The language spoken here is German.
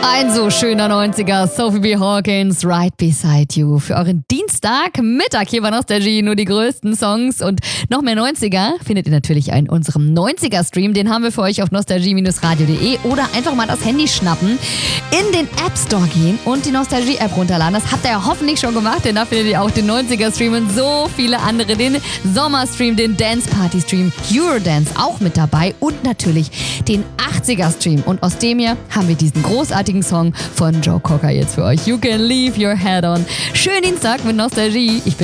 Ein so schöner 90er, Sophie B. Hawkins, Right Beside You. Für euren Dienstagmittag hier bei Nostalgie nur die größten Songs und noch mehr 90er findet ihr natürlich in unserem 90er-Stream. Den haben wir für euch auf nostalgie-radio.de oder einfach mal das Handy schnappen, in den App Store gehen und die Nostalgie-App runterladen. Das habt ihr ja hoffentlich schon gemacht, denn da findet ihr auch den 90er-Stream und so viele andere. Den Sommer-Stream, den Dance-Party-Stream, Eurodance auch mit dabei und natürlich den 80er-Stream. Und aus dem hier haben wir diesen großartigen Song von Joe Cocker jetzt für euch. You Can Leave Your Head On. Schönen Dienstag mit Nostalgie. Ich bin